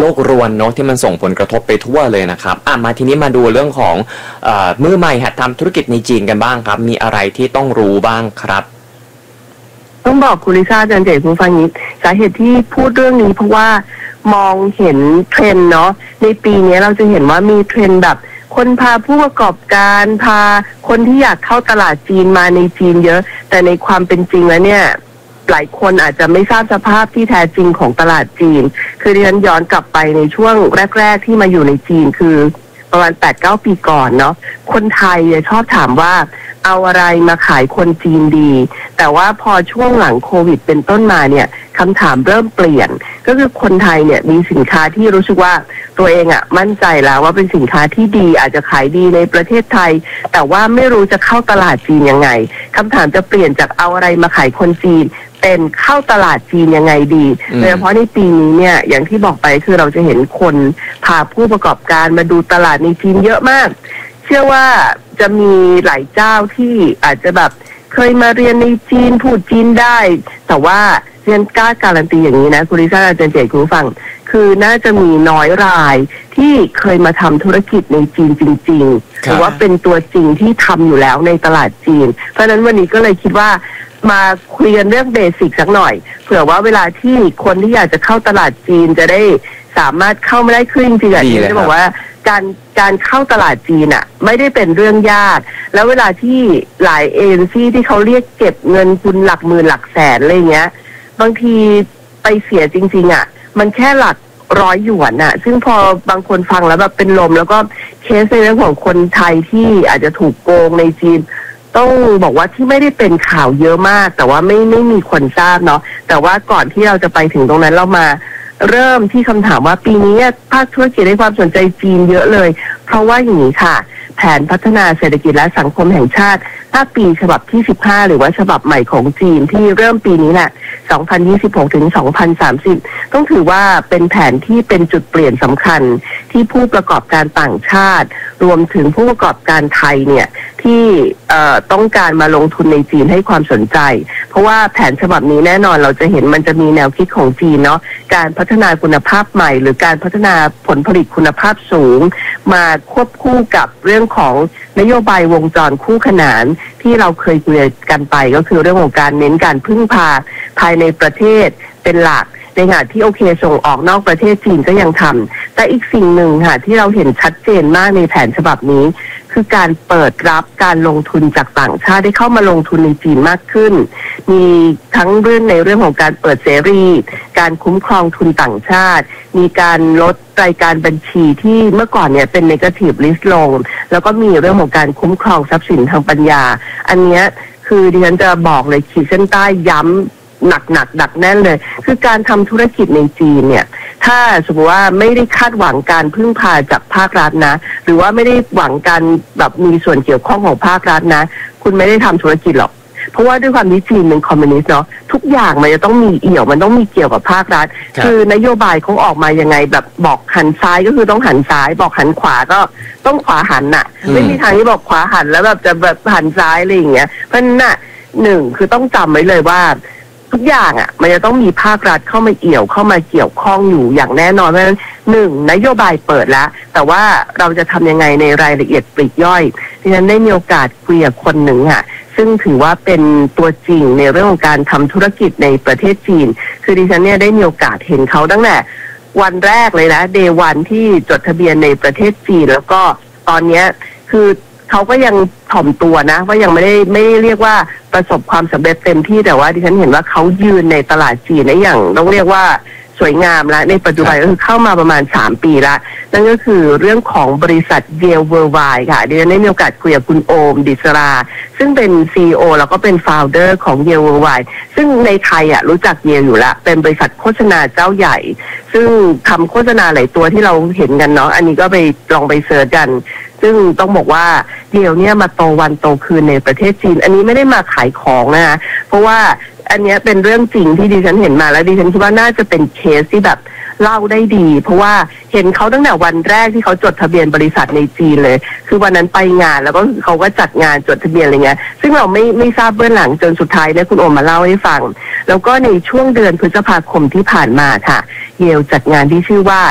ลกรวนเนาะที่มันส่งผลกระทบไปทั่วเลยนะครับมาทีนี้มาดูเรื่องของมือใหม่หัดทำธุรกิจในจีนกันบ้างครับมีอะไรที่ต้องรู้บ้างครับต้องบอกคุณลิซ่าจันเจคุณฟังนี้สาเหตุที่พูดเรื่องนี้เพราะว่ามองเห็นเทรนด์เนาะในปีนี้เราจะเห็นว่ามีเทรนด์แบบคนพาผู้ประกอบการพาคนที่อยากเข้าตลาดจีนมาในจีนเยอะแต่ในความเป็นจริงแล้วเนี่ยหลายคนอาจจะไม่ทราบสภาพที่แท้จริงของตลาดจีนคือดิฉันย้อนกลับไปในช่วงแรกๆที่มาอยู่ในจีนคือประมาณ 8-9 ปีก่อนเนาะคนไทยชอบถามว่าเอาอะไรมาขายคนจีนดีแต่ว่าพอช่วงหลังโควิดเป็นต้นมาเนี่ยคำถามเริ่มเปลี่ยนก็คือคนไทยเนี่ยมีสินค้าที่รู้สึกว่าตัวเองมั่นใจแล้วว่าเป็นสินค้าที่ดีอาจจะขายดีในประเทศไทยแต่ว่าไม่รู้จะเข้าตลาดจีนยังไงคำถามจะเปลี่ยนจากเอาอะไรมาขายคนจีนเป็นเข้าตลาดจีนยังไงดีโดยเฉพาะในปีนี้เนี่ยอย่างที่บอกไปคือเราจะเห็นคนพาผู้ประกอบการมาดูตลาดในจีนเยอะมากเชื่อว่าจะมีหลายเจ้าที่อาจจะแบบเคยมาเรียนในจีนพูดจีนได้แต่ว่าเรียนกล้าการันตีอย่างนี้นะคุณลิซ่าอาจารย์เจตคุณฟังคือน่าจะมีน้อยรายที่เคยมาทำธุรกิจในจีนจริงๆหรือว่าเป็นตัวจริงที่ทำอยู่แล้วในตลาดจีนเพราะฉะนั้นวันนี้ก็เลยคิดว่ามาคุยกันเรื่องเบสิกสักหน่อยเผื่อว่าเวลาที่คนที่อยากจะเข้าตลาดจีนจะได้สามารถเข้าไม่ได้ขึ้นจริงๆจะบอกว่าการเข้าตลาดจีนไม่ได้เป็นเรื่องยากแล้วเวลาที่หลายเอเจนซี่ที่เขาเรียกเก็บเงินคุณหลักหมื่นหลักแสนอะไรเงี้ยบางทีไปเสียจริงๆมันแค่หลักร้อยหยวนซึ่งพอบางคนฟังแล้วแบบเป็นลมแล้วก็เคสในเรื่องของคนไทยที่อาจจะถูกโกงในจีนต้องบอกว่าที่ไม่ได้เป็นข่าวเยอะมากแต่ว่าไม่มีคนทราบเนาะแต่ว่าก่อนที่เราจะไปถึงตรงนั้นเรามาเริ่มที่คำถามว่าปีนี้ภาคธุรกิจได้ความสนใจจีนเยอะเลยเพราะว่าอย่างนี้ค่ะแผนพัฒนาเศรษฐกิจและสังคมแห่งชาติ5 ปีฉบับที่15หรือว่าฉบับใหม่ของจีนที่เริ่มปีนี้แหละ2026 ถึง 2030ต้องถือว่าเป็นแผนที่เป็นจุดเปลี่ยนสำคัญที่ผู้ประกอบการต่างชาติรวมถึงผู้ประกอบการไทยเนี่ยที่ต้องการมาลงทุนในจีนให้ความสนใจเพราะว่าแผนฉบับนี้แน่นอนเราจะเห็นมันจะมีแนวคิดของจีนเนาะการพัฒนาคุณภาพใหม่หรือการพัฒนาผลผลิตคุณภาพสูงมาควบคู่กับเรื่องของนโยบายวงจรคู่ขนานที่เราเคยคุยกันไปก็คือเรื่องของการเน้นการพึ่งพาภายในประเทศเป็นหลักในขณะที่โอเคส่งออกนอกประเทศจีนก็ยังทำแต่อีกสิ่งหนึ่งค่ะที่เราเห็นชัดเจนมากในแผนฉบับนี้คือการเปิดรับการลงทุนจากต่างชาติได้เข้ามาลงทุนในจีนมากขึ้นมีทั้งเรื่องในเรื่องของการเปิดเสรีการคุ้มครองทุนต่างชาติมีการลดรายการบัญชีที่เมื่อก่อนเนี่ยเป็น negative list ลงแล้วก็มีเรื่องของการคุ้มครองทรัพย์สินทางปัญญาอันนี้คือดิฉันจะบอกเลยขีดเส้นใต้ย้ำหนักดักแน่นเลยคือการทำธุรกิจในจีนเนี่ยถ้าสมมติว่าไม่ได้คาดหวังการพึ่งพาจากภาครัฐนะหรือว่าไม่ได้หวังการแบบมีส่วนเกี่ยวข้องของภาครัฐนะคุณไม่ได้ทำธุรกิจหรอกเพราะว่าด้วยความที่จีนเป็นคอมมิวนิสต์เนาะทุกอย่างมันจะต้องมีเอี่ยวมันต้องมีเกี่ยวกับภาครัฐคือนโยบายเขาออกมายังไงแบบบอกหันซ้ายก็คือต้องหันซ้ายบอกหันขวาก็ต้องขวาหันไม่มีทางที่บอกขวาหันแล้วแบบจะแบบหันซ้ายอะไรอย่างเงี้ยเพราะนั่นหนึ่งคือต้องจำไว้เลยว่าทุกอย่างมันจะต้องมีภาครัฐเข้ามาเอี่ยวเข้ามาเกี่ยวข้องอยู่อย่างแน่นอนเพราะฉะนั้นหนึ่งนโยบายเปิดแล้วแต่ว่าเราจะทำยังไงในรายละเอียดปลีกย่อยดิฉันได้มีโอกาสคุยกับคนหนึ่งซึ่งถือว่าเป็นตัวจริงในเรื่องของการทำธุรกิจในประเทศจีนคือดิฉันเนี่ยได้มีโอกาสเห็นเขาตั้งแต่วันแรกเลยนะเดย์วันที่จดทะเบียนในประเทศจีนแล้วก็ตอนนี้คือเขาก็ยังถ่อมตัวนะว่ายังไม่เรียกว่าประสบความสำเร็จเต็มที่แต่ว่าดิฉันเห็นว่าเขายืนในตลาดจีนได้อย่างต้องเรียกว่าสวยงามแล้วในปัจจุบันก็คือเข้ามาประมาณ3 ปีแล้วนั่นก็คือเรื่องของบริษัทเยลเวิร์ไวด์ค่ะดิฉันได้มีโอกาสคุยกับคุณโอมดิศราซึ่งเป็น CEO แล้วก็เป็นฟาวเดอร์ของเยลเวิร์ไวด์ซึ่งในไทยรู้จักเยลอยู่แล้วเป็นบริษัทโฆษณาเจ้าใหญ่ซึ่งทำโฆษณาหลายตัวที่เราเห็นกันเนาะอันนี้ก็ไปลองไปเสิร์ชกันซึ่งต้องบอกว่าเดี๋ยวนี้มาโตวันโตคืนในประเทศจีนอันนี้ไม่ได้มาขายของนะคะเพราะว่าอันนี้เป็นเรื่องจริงที่ดิฉันเห็นมาแล้วดิฉันคิดว่าน่าจะเป็นเคสที่แบบเล่าได้ดีเพราะว่าเห็นเขาตั้งแต่วันแรกที่เขาจดทะเบียนบริษัทในจีนเลยคือวันนั้นไปงานแล้วก็เขาก็จัดงานจดทะเบียนอะไรเงี้ยซึ่งเราไม่ทราบเบื้องหลังจนสุดท้ายเนี่ยคุณโอมมาเล่าให้ฟังแล้วก็ในช่วงเดือนพฤษภาคมที่ผ่านมาค่ะเยลจัดงานที่ชื่อว่า